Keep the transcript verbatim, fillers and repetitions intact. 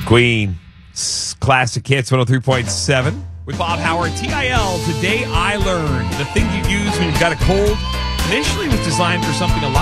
Queen. Classic Hits one oh three point seven with Bob Howard. T I L, Today I Learned. The thing you use when you've got a cold initially was designed for something a lot